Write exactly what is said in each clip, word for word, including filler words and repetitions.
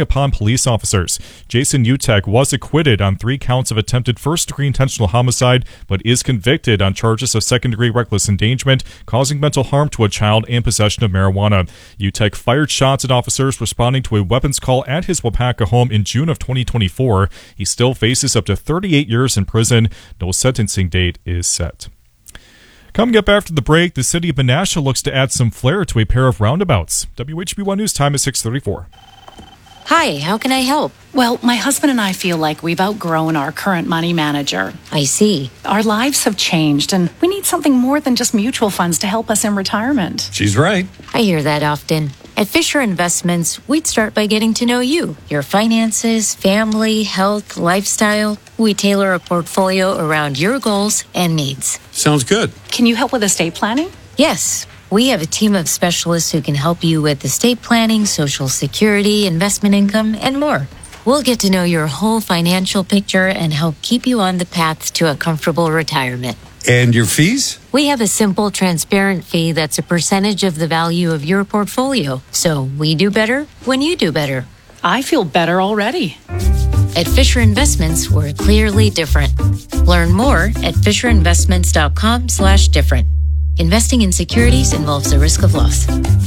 upon police officers. Jason Utek was acquitted on three counts of attempted first-degree intentional homicide, but is convicted on charges of second-degree reckless endangerment, causing mental harm to a child, and possession of marijuana. Utek fired shots at officers responding to a weapons call at his Wapaka home in June of twenty twenty-four. He still faces up to thirty-eight years in prison. No sentencing date is set. Coming up after the break, the city of Menasha looks to add some flair to a pair of roundabouts. W H B one News time is six thirty-four. Hi, how can I help? Well, my husband and I feel like we've outgrown our current money manager. I see. Our lives have changed, and we need something more than just mutual funds to help us in retirement. She's right. I hear that often. At Fisher Investments, we'd start by getting to know you, your finances, family, health, lifestyle. We tailor a portfolio around your goals and needs. Sounds good. Can you help with estate planning? Yes. We have a team of specialists who can help you with estate planning, Social Security, investment income, and more. We'll get to know your whole financial picture and help keep you on the path to a comfortable retirement. And your fees? We have a simple, transparent fee that's a percentage of the value of your portfolio. So we do better when you do better. I feel better already. At Fisher Investments, we're clearly different. Learn more at fisherinvestments.com slash different. Investing in securities involves a risk of loss.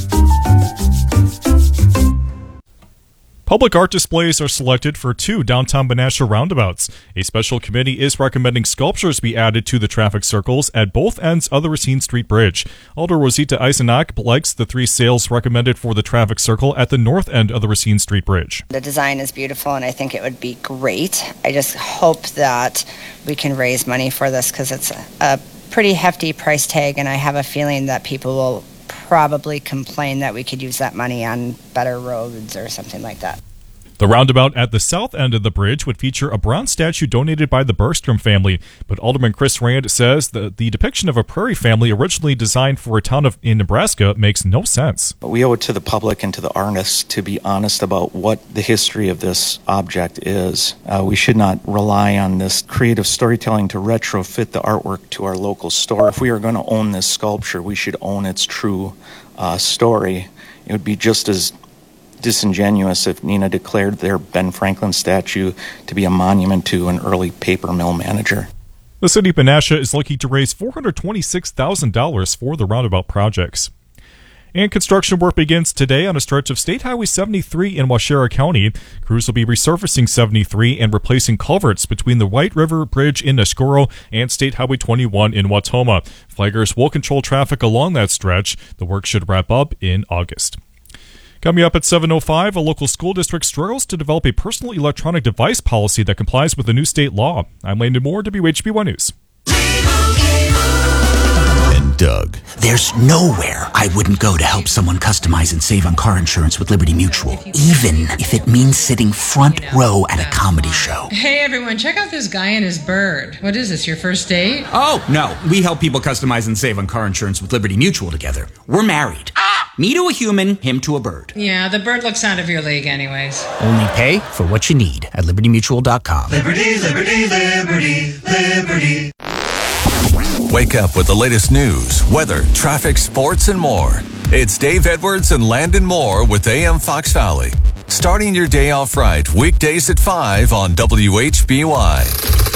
Public art displays are selected for two downtown Menasha roundabouts. A special committee is recommending sculptures be added to the traffic circles at both ends of the Racine Street Bridge. Alder Rosita Eisenach likes the three sails recommended for the traffic circle at the north end of the Racine Street Bridge. The design is beautiful, and I think it would be great. I just hope that we can raise money for this because it's a, a pretty hefty price tag, and I have a feeling that people will probably complain that we could use that money on better roads or something like that. The roundabout at the south end of the bridge would feature a bronze statue donated by the Bergstrom family, but Alderman Chris Rand says that the depiction of a prairie family originally designed for a town of, in Nebraska makes no sense. But we owe it to the public and to the artists to be honest about what the history of this object is. Uh, we should not rely on this creative storytelling to retrofit the artwork to our local store. If we are going to own this sculpture, we should own its true uh, story. It would be just as disingenuous if Neenah declared their Ben Franklin statue to be a monument to an early paper mill manager. The city of Menasha is looking to raise four hundred twenty-six thousand dollars for the roundabout projects. And construction work begins today on a stretch of State Highway seventy-three in Waushara County. Crews will be resurfacing seventy-three and replacing culverts between the White River Bridge in Neshgoro and State Highway twenty-one in Wautoma. Flaggers will control traffic along that stretch. The work should wrap up in August. Coming up at seven oh five, a local school district struggles to develop a personal electronic device policy that complies with the new state law. I'm Landon Moore, W H B one News. And Doug. There's nowhere I wouldn't go to help someone customize and save on car insurance with Liberty Mutual, even if it means sitting front row at a comedy show. Hey everyone, check out this guy and his bird. What is this, your first date? Oh, no. We help people customize and save on car insurance with Liberty Mutual together. We're married. Me to a human, him to a bird. Yeah, the bird looks out of your league anyways. Only pay for what you need at liberty mutual dot com. Liberty, liberty, liberty, liberty. Wake up with the latest news, weather, traffic, sports, and more. It's Dave Edwards and Landon Moore with A M Fox Valley. Starting your day off right, weekdays at five on W H B Y.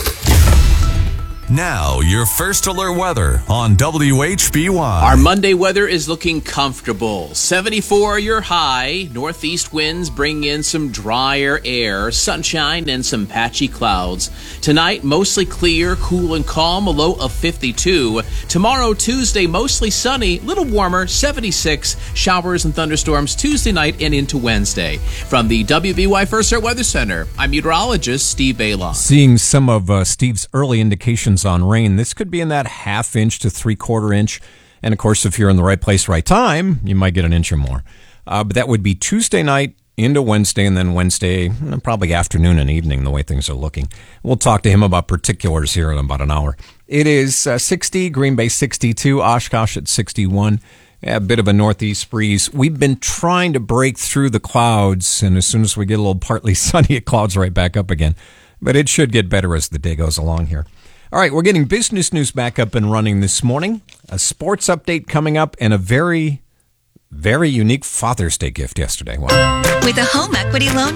Now, your first alert weather on W H B Y. Our Monday weather is looking comfortable. seventy-four your high. Northeast winds bring in some drier air, sunshine, and some patchy clouds. Tonight, mostly clear, cool, and calm, a low of fifty-two. Tomorrow, Tuesday, mostly sunny, little warmer, seventy-six. Showers and thunderstorms Tuesday night and into Wednesday. From the W B Y First Alert Weather Center, I'm meteorologist Steve Bailon. Seeing some of uh, Steve's early indications on rain. This could be in that half inch to three quarter inch. And of course, if you're in the right place, right time, you might get an inch or more. Uh, but that would be Tuesday night into Wednesday, and then Wednesday, probably afternoon and evening, the way things are looking. We'll talk to him about particulars here in about an hour. It is uh, sixty, Green Bay sixty-two, Oshkosh at sixty-one. Yeah, a bit of a northeast breeze. We've been trying to break through the clouds, and as soon as we get a little partly sunny, it clouds right back up again. But it should get better as the day goes along here. All right, we're getting business news back up and running this morning. A sports update coming up, and a very, very unique Father's Day gift yesterday. Wow. With a home equity loan from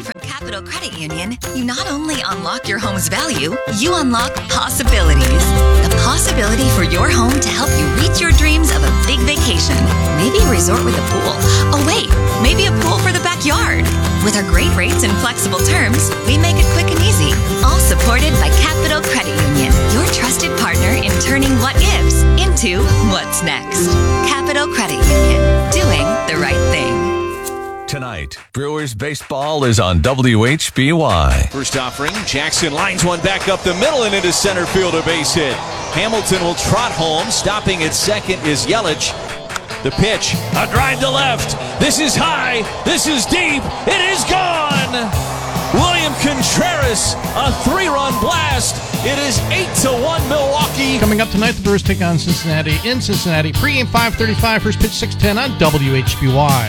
Capital Credit Union, you not only unlock your home's value, you unlock possibilities. The possibility for your home to help you reach your dreams of a big vacation. Maybe a resort with a pool. Oh wait, maybe a pool for the backyard. With our great rates and flexible terms, we make it quick and easy. All supported by Capital Credit Union, your trusted partner in turning what ifs into what's next. Capital Credit Union, doing the right thing. Tonight, Brewers baseball is on W H B Y. First offering, Jackson lines one back up the middle and into center field, a base hit. Hamilton will trot home. Stopping at second is Yelich. The pitch, a drive to left. This is high. This is deep. It is gone. William Contreras, a three-run blast. It is eight to one Milwaukee. Coming up tonight, the Brewers take on Cincinnati in Cincinnati. Pre-game five thirty-five, first pitch six ten on W H B Y.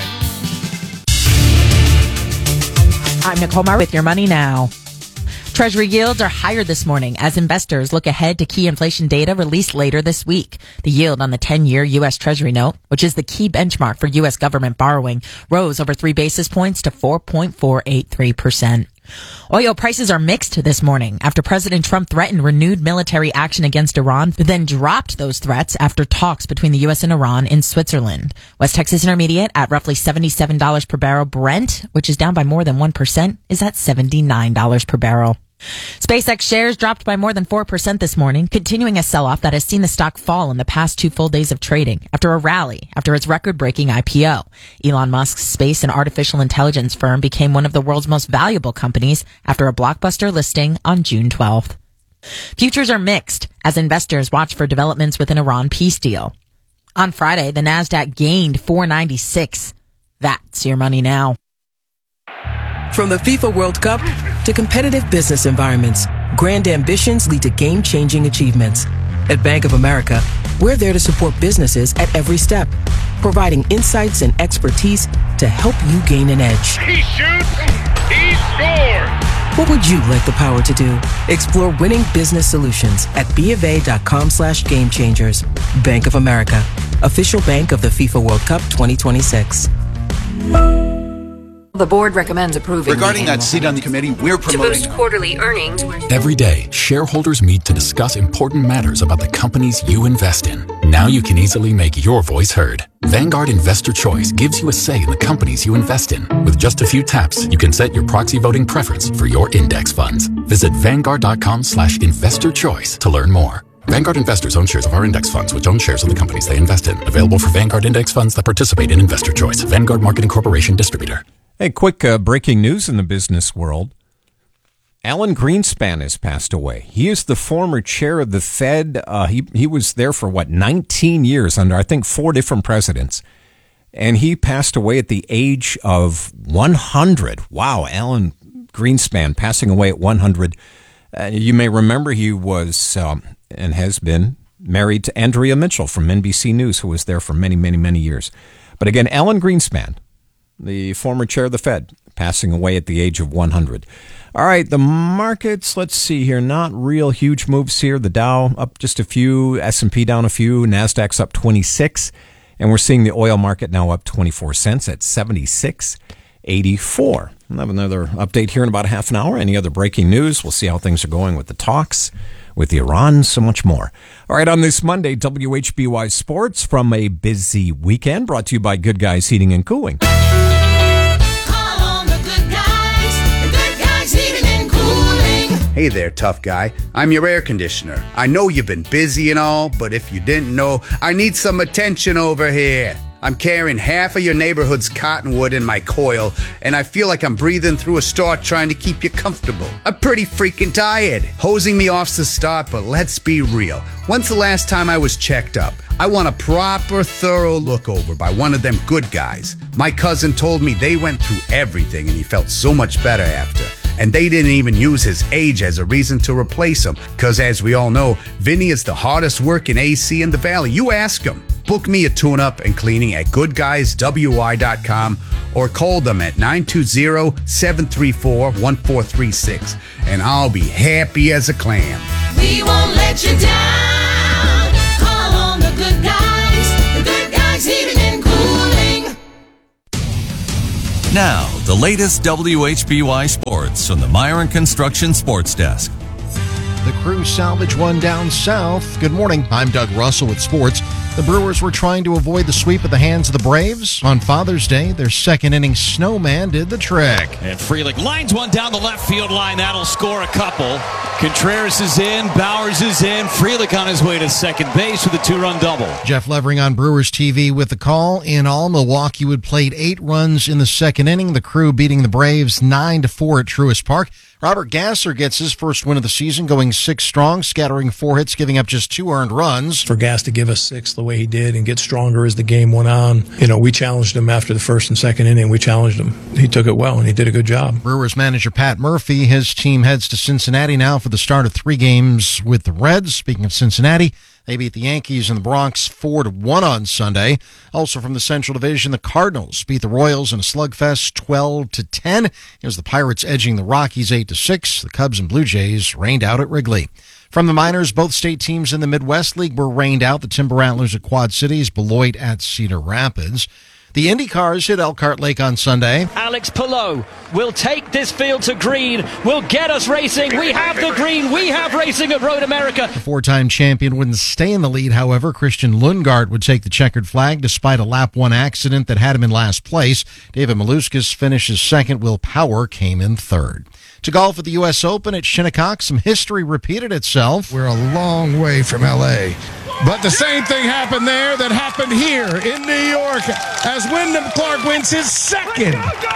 I'm Nicole Marr with Your Money Now. Treasury yields are higher this morning as investors look ahead to key inflation data released later this week. The yield on the ten-year U S. Treasury note, which is the key benchmark for U S government borrowing, rose over three basis points to four point four eight three percent. Oil prices are mixed this morning after President Trump threatened renewed military action against Iran, but then dropped those threats after talks between the U S and Iran in Switzerland. West Texas Intermediate at roughly seventy-seven dollars per barrel. Brent, which is down by more than one percent, is at seventy-nine dollars per barrel. SpaceX shares dropped by more than four percent this morning, continuing a sell-off that has seen the stock fall in the past two full days of trading after a rally after its record-breaking I P O. Elon Musk's space and artificial intelligence firm became one of the world's most valuable companies after a blockbuster listing on June twelfth. Futures are mixed as investors watch for developments with an Iran peace deal. On Friday, the Nasdaq gained four ninety-six. That's Your Money Now. From the FIFA World Cup to competitive business environments, grand ambitions lead to game-changing achievements. At Bank of America, we're there to support businesses at every step, providing insights and expertise to help you gain an edge. He shoots, he scores! What would you like the power to do? Explore winning business solutions at BofA.com slash game changers. Bank of America, official bank of the FIFA World Cup twenty twenty-six. The board recommends approving. Regarding that seat on the committee, we're promoting. To boost quarterly earnings. Every day, shareholders meet to discuss important matters about the companies you invest in. Now you can easily make your voice heard. Vanguard Investor Choice gives you a say in the companies you invest in. With just a few taps, you can set your proxy voting preference for your index funds. Visit Vanguard.com slash investor choice to learn more. Vanguard investors own shares of our index funds, which own shares of the companies they invest in. Available for Vanguard index funds that participate in Investor Choice. Vanguard Marketing Corporation Distributor. Hey, quick uh, breaking news in the business world. Alan Greenspan has passed away. He is the former chair of the Fed. Uh, he he was there for, what, nineteen years under, I think, four different presidents. And he passed away at the age of one hundred. Wow, Alan Greenspan passing away at one hundred. Uh, you may remember he was um, and has been married to Andrea Mitchell from N B C News, who was there for many, many, many years. But again, Alan Greenspan, the former chair of the Fed, passing away at the age of one hundred. All right, the markets, let's see here, not real huge moves here. The Dow up just a few, S and P down a few, NASDAQ's up twenty-six, and we're seeing the oil market now up twenty-four cents at seventy-six eighty-four. I'll have another update here in about half an hour. Any other breaking news? We'll see how things are going with the talks, with Iran, so much more. All right, on this Monday, W H B Y Sports from a busy weekend, brought to you by Good Guys Heating and Cooling. Hey there, tough guy. I'm your air conditioner. I know you've been busy and all, but if you didn't know, I need some attention over here. I'm carrying half of your neighborhood's cottonwood in my coil, and I feel like I'm breathing through a straw trying to keep you comfortable. I'm pretty freaking tired. Hosing me off's the start, but let's be real. When's the last time I was checked up? I want a proper, thorough look over by one of them good guys. My cousin told me they went through everything and he felt so much better after. And they didn't even use his age as a reason to replace him. Because as we all know, Vinny is the hardest working A C in the Valley. You ask him. Book me a tune-up and cleaning at good guys w y dot com or call them at nine two zero, seven three four, one four three six. And I'll be happy as a clam. We won't let you down. Call on the good guys. The good guys heating and cooling. Now, the latest W H B Y sports from the Myron Construction Sports Desk. The Crew salvage one down south. Good morning. I'm Doug Russell with sports. The Brewers were trying to avoid the sweep at the hands of the Braves. On Father's Day, their second inning snowman did the trick. And Frelick lines one down the left field line. That'll score a couple. Contreras is in. Bowers is in. Frelick on his way to second base with a two-run double. Jeff Levering on Brewers T V with the call. In all, Milwaukee would played eight runs in the second inning. The Crew beating the Braves nine to four at Truist Park. Robert Gasser gets his first win of the season, going six strong, scattering four hits, giving up just two earned runs. For Gass to give us six the way he did and get stronger as the game went on, you know, we challenged him after the first and second inning. We challenged him. He took it well, and he did a good job. Brewers manager Pat Murphy, his team heads to Cincinnati now for the start of three games with the Reds. Speaking of Cincinnati, they beat the Yankees in the Bronx four to one on Sunday. Also from the Central Division, the Cardinals beat the Royals in a slugfest twelve to ten. It was the Pirates edging the Rockies eight to six. The Cubs and Blue Jays rained out at Wrigley. From the minors, both state teams in the Midwest League were rained out. The Timber Antlers at Quad Cities, Beloit at Cedar Rapids. The Indy cars hit Elkhart Lake on Sunday. Alex Palou will take this field to green, will get us racing. We have the green. We have racing at Road America. The four-time champion wouldn't stay in the lead, however. Christian Lundgaard would take the checkered flag despite a lap one accident that had him in last place. David Maluskis finishes second. Will Power came in third. To golf at the U S Open at Shinnecock, some history repeated itself. We're a long way from L A, but the same thing happened there that happened here in New York as Wyndham Clark wins his second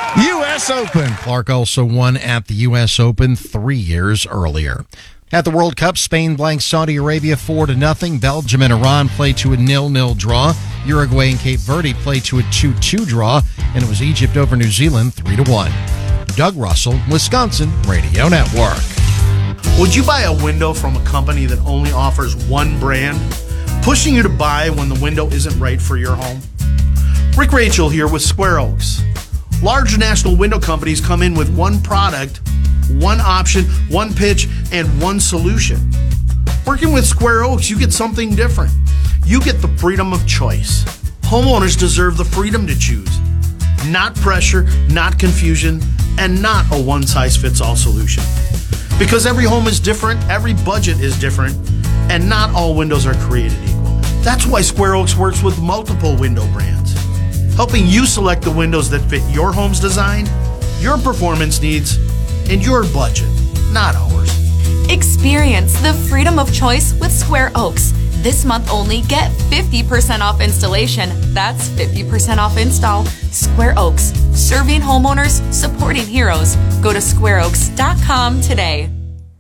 U S Open. Clark also won at the U S Open three years earlier. At the World Cup, Spain blanked Saudi Arabia four to nothing. Belgium and Iran played to a nil-nil draw. Uruguay and Cape Verde played to a two two draw, and it was Egypt over New Zealand three to one. Doug Russell, Wisconsin Radio Network. Would you buy a window from a company that only offers one brand, pushing you to buy when the window isn't right for your home? Rick Rachel here with Square Oaks. Large national window companies come in with one product, one option, one pitch, and one solution. Working with Square Oaks, you get something different. You get the freedom of choice. Homeowners deserve the freedom to choose. Not pressure, not confusion, and not a one-size-fits-all solution. Because every home is different, every budget is different, and not all windows are created equal. That's why Square Oaks works with multiple window brands, helping you select the windows that fit your home's design, your performance needs, and your budget, not ours. Experience the freedom of choice with Square Oaks. This month only, get fifty percent off installation. That's fifty percent off install. Square Oaks, serving homeowners, supporting heroes. Go to square oaks dot com today.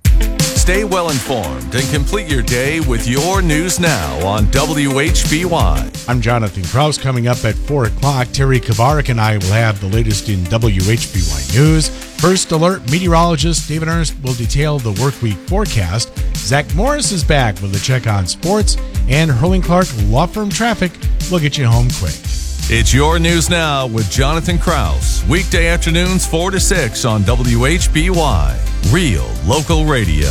Stay well informed and complete your day with your news now on W H B Y. I'm Jonathan Kraus. Coming up at four o'clock, Terry Kavarik and I will have the latest in W H B Y news. First Alert meteorologist David Ernst will detail the workweek forecast. Zach Morris is back with a check on sports. And Hurling Clark Law Firm Traffic will get you home quick. It's your news now with Jonathan Kraus. Weekday afternoons four to six on W H B Y. Real local radio.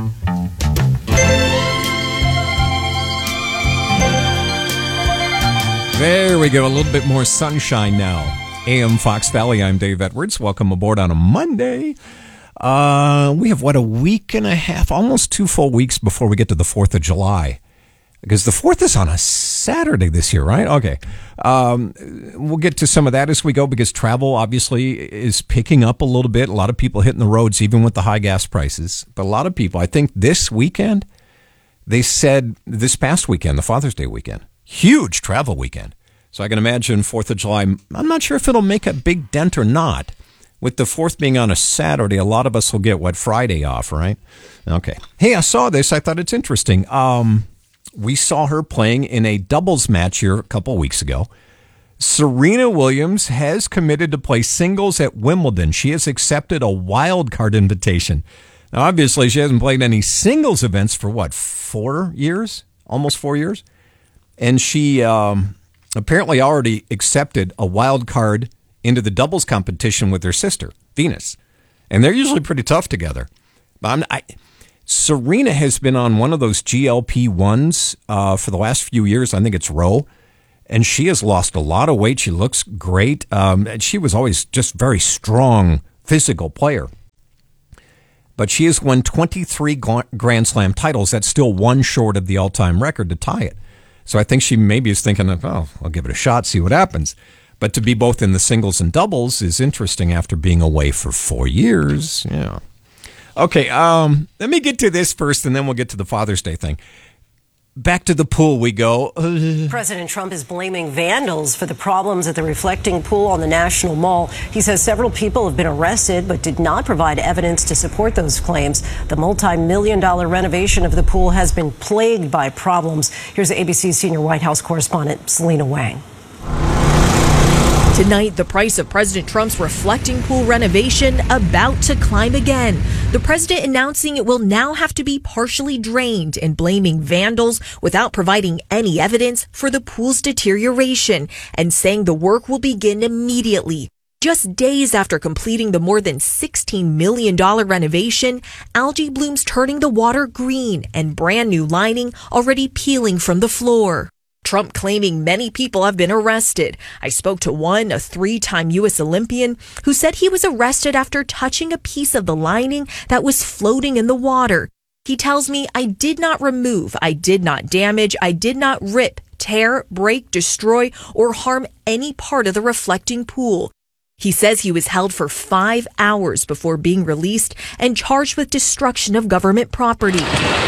There we go. A little bit more sunshine now. A M Fox Valley, I'm Dave Edwards. Welcome aboard on a Monday. Uh, we have, what, a week and a half, almost two full weeks before we get to the fourth of July. Because the fourth is on a Saturday this year, right? Okay. Um, we'll get to some of that as we go because travel obviously is picking up a little bit. A lot of people hitting the roads, even with the high gas prices. But a lot of people, I think this weekend, they said this past weekend, the Father's Day weekend, huge travel weekend. So I can imagine fourth of July, I'm not sure if it'll make a big dent or not. With the fourth being on a Saturday, a lot of us will get, what, Friday off, right? Okay. Hey, I saw this. I thought it's interesting. Um, we saw her playing in a doubles match here a couple weeks ago. Serena Williams has committed to play singles at Wimbledon. She has accepted a wild card invitation. Now, obviously, she hasn't played any singles events for, what, four years? Almost four years? And she... Um, apparently already accepted a wild card into the doubles competition with her sister, Venus. And they're usually pretty tough together. But I'm, I, Serena has been on one of those G L P ones uh, for the last few years. I think it's Roe. and she has lost a lot of weight. She looks great. Um, and she was always just very strong physical player. But she has won twenty-three Grand Slam titles. That's still one short of the all-time record to tie it. So I think she maybe is thinking, of, oh, I'll give it a shot, see what happens. But to be both in the singles and doubles is interesting after being away for four years. Yeah. Okay, um, let me get to this first, and then we'll get to the Father's Day thing. Back to the pool we go. Uh, President Trump is blaming vandals for the problems at the reflecting pool on the National Mall. He says several people have been arrested but did not provide evidence to support those claims. The multi-million dollar renovation of the pool has been plagued by problems. Here's A B C senior White House correspondent Selena Wang. Tonight, the price of President Trump's reflecting pool renovation about to climb again. The president announcing it will now have to be partially drained and blaming vandals without providing any evidence for the pool's deterioration and saying the work will begin immediately. Just days after completing the more than sixteen million dollars renovation, algae blooms turning the water green and brand new lining already peeling from the floor. Trump claiming many people have been arrested. I spoke to one, a three-time U S Olympian, who said he was arrested after touching a piece of the lining that was floating in the water. He tells me, I did not remove, I did not damage, I did not rip, tear, break, destroy, or harm any part of the reflecting pool. He says he was held for five hours before being released and charged with destruction of government property.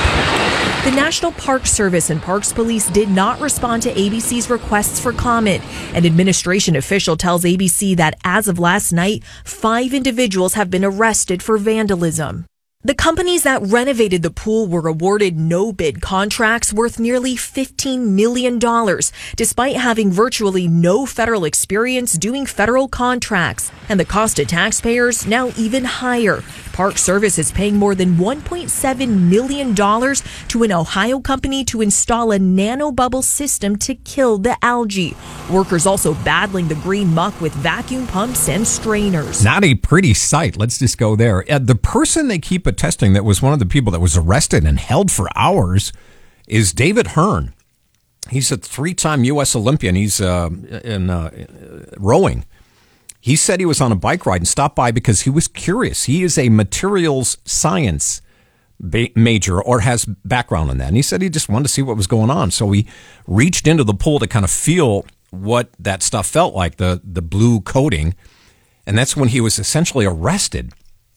The National Park Service and Parks Police did not respond to A B C's requests for comment. An administration official tells A B C that as of last night, five individuals have been arrested for vandalism. The companies that renovated the pool were awarded no-bid contracts worth nearly fifteen million dollars, despite having virtually no federal experience doing federal contracts. And the cost to taxpayers now even higher. Park Service is paying more than one point seven million dollars to an Ohio company to install a nanobubble system to kill the algae. Workers also battling the green muck with vacuum pumps and strainers. Not a pretty sight. Let's just go there. Uh, the person they keep attesting that was one of the people that was arrested and held for hours is David Hearn. He's a three-time U S Olympian. He's uh, in uh, rowing. He said he was on a bike ride and stopped by because he was curious. He is a materials science ba- major or has background in that. And he said he just wanted to see what was going on. So he reached into the pool to kind of feel what that stuff felt like, the, the blue coating. And that's when he was essentially arrested.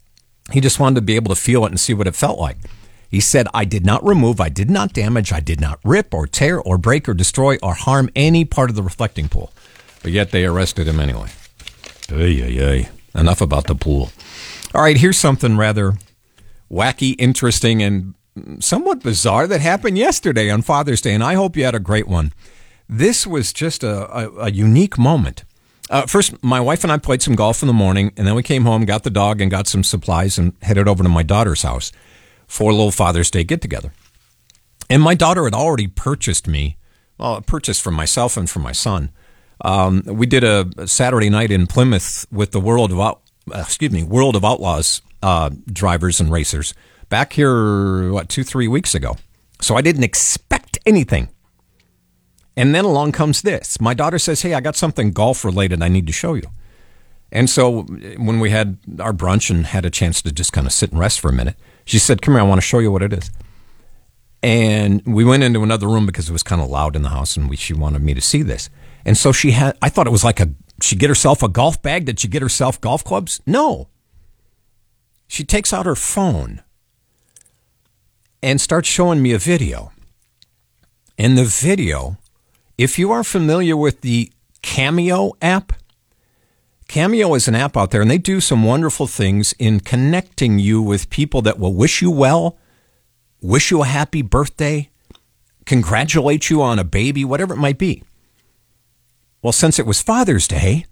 He just wanted to be able to feel it and see what it felt like. He said, I did not remove, I did not damage, I did not rip or tear or break or destroy or harm any part of the reflecting pool. But yet they arrested him anyway. Ay, ay, ay. Enough about the pool. All right, here's something rather wacky, interesting, and somewhat bizarre that happened yesterday on Father's Day, and I hope you had a great one. This was just a, a, a unique moment. Uh, first, my wife and I played some golf in the morning, and then we came home, got the dog, and got some supplies, and headed over to my daughter's house for a little Father's Day get-together. And my daughter had already purchased me, well, purchased for myself and for my son. Um, we did a Saturday night in Plymouth with the World of Out, uh, excuse me, World of Outlaws uh, drivers and racers back here, what, two, three weeks ago. So I didn't expect anything. And then along comes this. My daughter says, hey, I got something golf-related I need to show you. And so when we had our brunch and had a chance to just kind of sit and rest for a minute, she said, come here, I want to show you what it is. And we went into another room because it was kind of loud in the house, and we, she wanted me to see this. And so she had, I thought it was like a, she'd get herself a golf bag. Did she get herself golf clubs? No. She takes out her phone and starts showing me a video. And the video, if you are familiar with the Cameo app, Cameo is an app out there, and they do some wonderful things in connecting you with people that will wish you well, wish you a happy birthday, congratulate you on a baby, whatever it might be. Well, since it was Father's Day,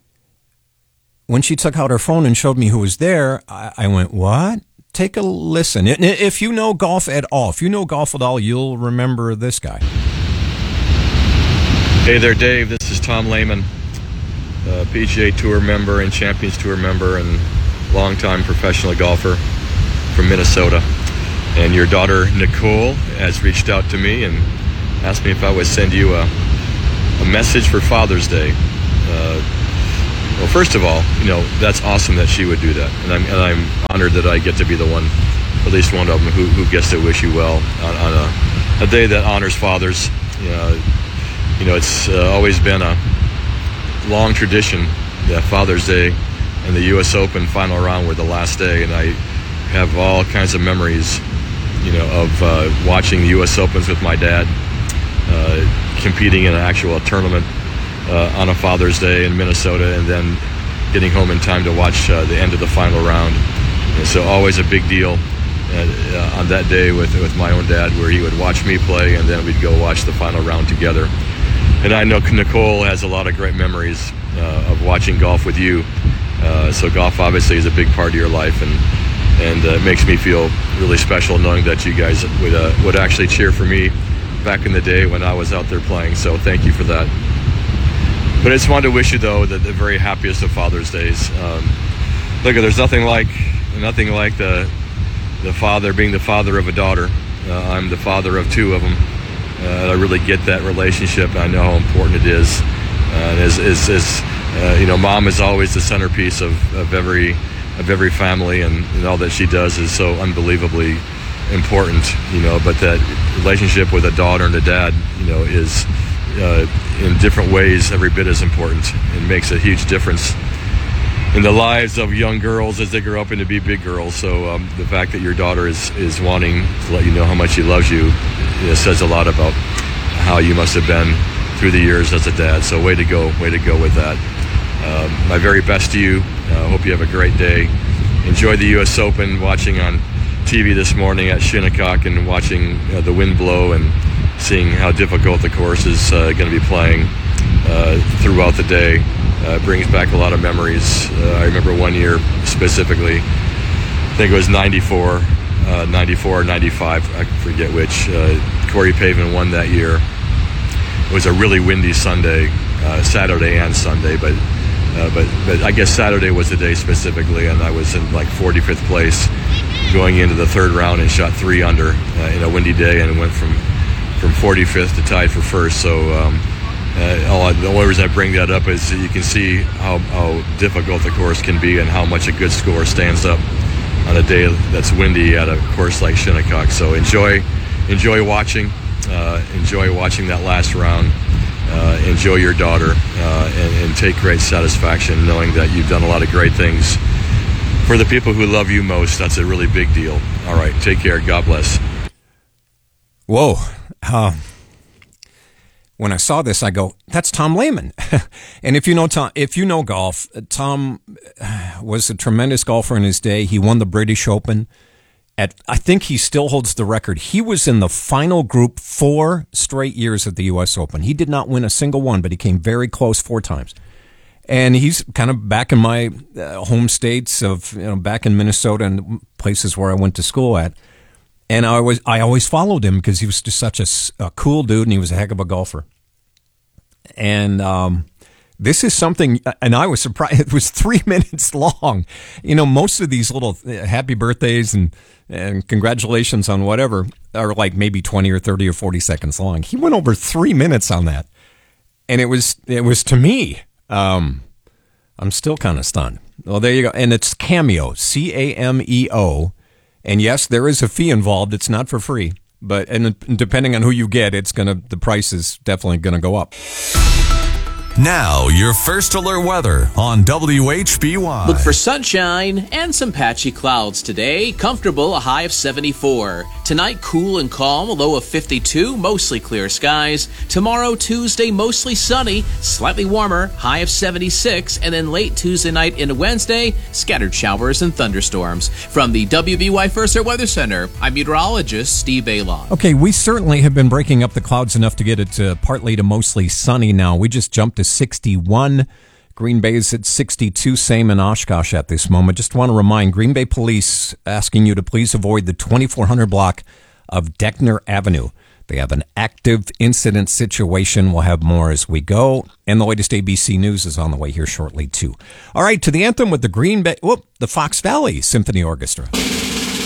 when she took out her phone and showed me who was there, I, I went, what? Take a listen. If you know golf at all, if you know golf at all, you'll remember this guy. Hey there, Dave. This is Tom Lehman, uh, P G A Tour member and Champions Tour member and longtime professional golfer from Minnesota. And your daughter, Nicole, has reached out to me and asked me if I would send you a a message for Father's Day. Uh, well, first of all, you know, that's awesome that she would do that, and I'm and I'm honored that I get to be the one, at least one of them, who, who gets to wish you well on, on a, a day that honors fathers. You know, you know it's uh, always been a long tradition that Father's Day and the U S Open final round were the last day, and I have all kinds of memories, you know, of uh, watching the U S Opens with my dad, uh, competing in an actual tournament uh, on a Father's Day in Minnesota, and then getting home in time to watch uh, the end of the final round. And so always a big deal uh, on that day with with my own dad, where he would watch me play, and then we'd go watch the final round together. And I know Nicole has a lot of great memories uh, of watching golf with you. Uh, so golf obviously is a big part of your life, and and uh, it makes me feel really special knowing that you guys would uh, would actually cheer for me back in the day when I was out there playing. So thank you for that. But I just wanted to wish you, though, the, the very happiest of Father's Days. Um, look, there's nothing like nothing like the the father being the father of a daughter. Uh, I'm the father of two of them. Uh, I really get that relationship. I know how important it is. Uh, and as, as, as uh, you know, mom is always the centerpiece of, of every of every family, and, and all that she does is so unbelievably important. You know, but that relationship with a daughter and a dad, you know, is uh, in different ways every bit as important, and makes a huge difference in the lives of young girls as they grow up into be big girls. So um, the fact that your daughter is is wanting to let you know how much she loves you, you know, says a lot about how you must have been through the years as a dad. So way to go, way to go with that. Um, my very best to you. I uh, hope you have a great day. Enjoy the U S Open. Watching on T V this morning at Shinnecock, and watching uh, the wind blow, and seeing how difficult the course is uh, going to be playing uh, throughout the day. Uh, brings back a lot of memories. Uh, I remember one year specifically, I think it was ninety-four, uh, ninety-four or ninety-five, I forget which. Uh, Corey Pavin won that year. It was a really windy Sunday, uh, Saturday and Sunday, but, uh, but but I guess Saturday was the day specifically, and I was in like forty-fifth place going into the third round, and shot three under uh, in a windy day, and went from, from forty-fifth to tied for first. So um, Uh, all, the only reason I bring that up is that you can see how, how difficult the course can be, and how much a good score stands up on a day that's windy at a course like Shinnecock. So enjoy, enjoy watching, uh, enjoy watching that last round. Uh, enjoy your daughter, uh, and, and take great satisfaction knowing that you've done a lot of great things for the people who love you most. That's a really big deal. All right, take care. God bless. Whoa. Uh, when I saw this, I go, that's Tom Lehman. And if you know Tom, if you know golf, Tom was a tremendous golfer in his day. He won the British Open. At, I think he still holds the record. He was in the final group four straight years at the U S Open. He did not win a single one, but he came very close four times. And he's kind of back in my uh, home states of, you know, back in Minnesota and places where I went to school at. And I was, I always followed him because he was just such a, a cool dude, and he was a heck of a golfer. And um, this is something, and I was surprised, it was three minutes long. You know, most of these little happy birthdays and, and congratulations on whatever are like maybe twenty or thirty or forty seconds long. He went over three minutes on that. And it was, it was to me, um, I'm still kind of stunned. Well, there you go. And it's Cameo, C A M E O. And yes, there is a fee involved. It's not for free, but and depending on who you get, it's gonna the price is definitely gonna go up. Now, your first alert weather on W H B Y. Look for sunshine and some patchy clouds today. Comfortable, a high of seventy-four. Tonight, cool and calm, a low of fifty-two, mostly clear skies. Tomorrow, Tuesday, mostly sunny, slightly warmer, high of seventy-six. And then late Tuesday night into Wednesday, scattered showers and thunderstorms. From the W B Y First Alert Weather Center, I'm meteorologist Steve Baylon. Okay, we certainly have been breaking up the clouds enough to get it uh, partly to mostly sunny now. We just jumped to sixty-one. Green Bay is at sixty-two, same in Oshkosh at this moment. Just want to remind Green Bay Police asking you to please avoid the twenty-four hundred block of Deckner Avenue. They have an active incident situation. We'll have more as we go. And the latest A B C News is on the way here shortly, too. All right, to the anthem with the Green Bay, whoop, the Fox Valley Symphony Orchestra.